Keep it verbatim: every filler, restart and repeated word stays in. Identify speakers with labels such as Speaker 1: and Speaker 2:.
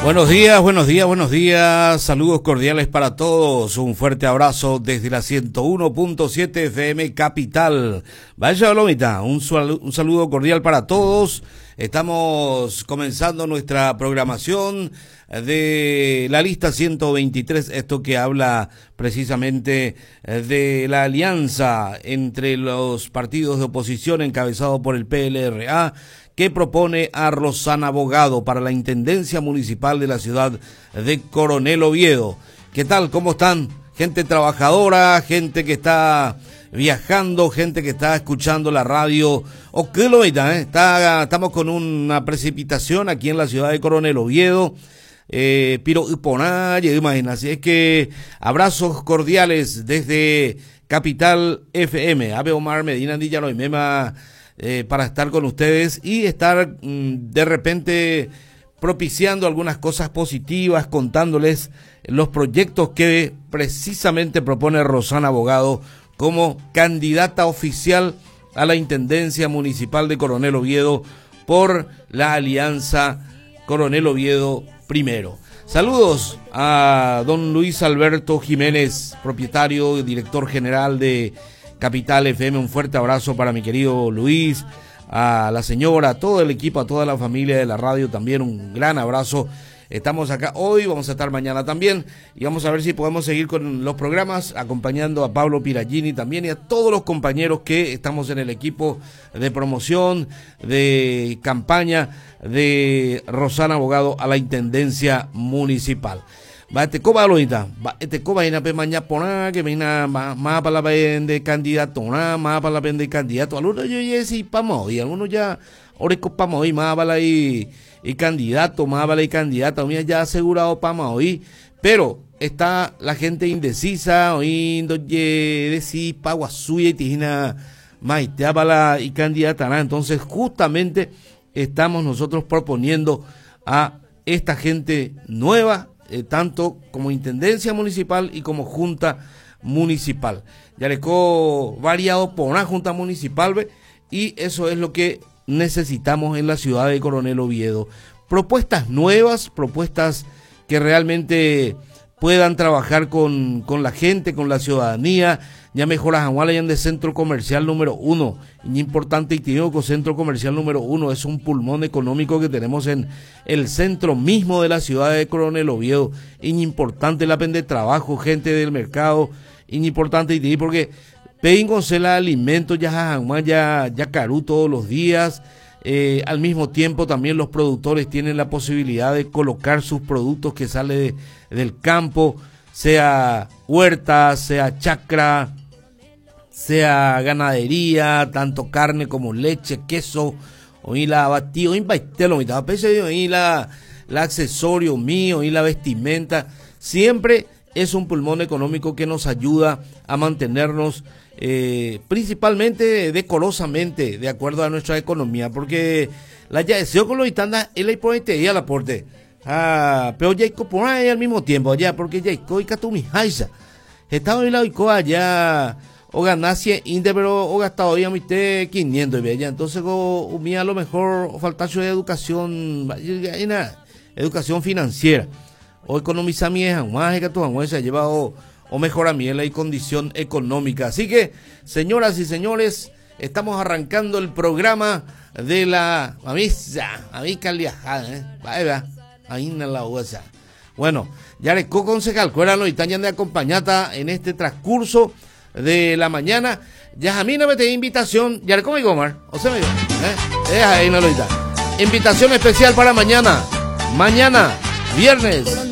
Speaker 1: Buenos días, buenos días, buenos días. Saludos cordiales para todos. Un fuerte abrazo desde la ciento uno punto siete F M Capital. Vaya Lomita, un, un saludo cordial para todos. Estamos comenzando nuestra programación de la lista ciento veintitrés, esto que habla precisamente de la alianza entre los partidos de oposición encabezado por el P L R A, que propone a Rosana Bogado para la Intendencia Municipal de la ciudad de Coronel Oviedo. ¿Qué tal? ¿Cómo están? Gente trabajadora, gente que está viajando, gente que está escuchando la radio. ¿O qué lo está, eh? está Estamos con una precipitación aquí en la ciudad de Coronel Oviedo. Eh, Piro Iponaye, imagínate. Es que abrazos cordiales desde Capital F M. Abe Omar Medina Dillano y Mema. Eh, para estar con ustedes y estar mm, de repente propiciando algunas cosas positivas, contándoles los proyectos que precisamente propone Rosana Bogado como candidata oficial a la Intendencia Municipal de Coronel Oviedo por la Alianza Coronel Oviedo Primero. Saludos a don Luis Alberto Jiménez, propietario y director general de Capital F M. Un fuerte abrazo para mi querido Luis, a la señora, a todo el equipo, a toda la familia de la radio también, un gran abrazo. Estamos acá hoy, vamos a estar mañana también y vamos a ver si podemos seguir con los programas acompañando a Pablo Piragini también y a todos los compañeros que estamos en el equipo de promoción, de campaña de Rosana Bogado a la Intendencia Municipal. Va este coba loita, va este coba ina pe mañana pona que mina más para la vende candidato, nada más para la vende candidato. Algunos yo ya sí pamo y algunos ya oreco pamo y más para y y candidato, más para y candidato, mira ya asegurado pamo hoy, pero está la gente indecisa, oyendo ye decir paguasuya y tijina maitea para y candidata, ¿no? Entonces justamente estamos nosotros proponiendo a esta gente nueva, Eh, tanto como Intendencia Municipal y como Junta Municipal. Ya le co variado por una Junta Municipal, ¿ve? Y eso es lo que necesitamos en la ciudad de Coronel Oviedo. Propuestas nuevas, propuestas que realmente puedan trabajar con, con la gente, con la ciudadanía. Ya mejoras Anguala de centro comercial número uno. Y importante y tío que centro comercial número uno es un pulmón económico que tenemos en el centro mismo de la ciudad de Coronel Oviedo. Y importante la pende trabajo, gente del mercado. Y importante y tío porque pedin con cela alimentos ya ya ya caru todos los días. Eh, al mismo tiempo también los productores tienen la posibilidad de colocar sus productos que sale de, del campo, sea huerta, sea chacra, sea ganadería, tanto carne como leche, queso, oí la batido, oí baitelo, oí la, la accesorio mío, oí la vestimenta, siempre es un pulmón económico que nos ayuda a mantenernos eh, principalmente decorosamente de acuerdo a nuestra economía, porque la ya deseo con los itandas él hay por y al aporte, ah, pero ya por ahí al mismo tiempo allá, porque ya y catumi haisa, estaba en la allá o ganancia inde pero o gastado ya mite quinientos y allá, entonces o mía a lo mejor faltacho de educación, educación financiera o economiza mi es más que tu se ha llevado o mejora mi la condición económica. Así que, señoras y señores, estamos arrancando el programa de la mamisa, amica liajada, eh, va, ahí en la huesa. Bueno, ya le co-concejal, cuéralo y tañan de acompañata en este transcurso de la mañana. Ya a mí no me te invitación, ya le como Omar, o sea, me dijo, eh, deja ahí no lo está. Invitación especial para mañana, mañana, viernes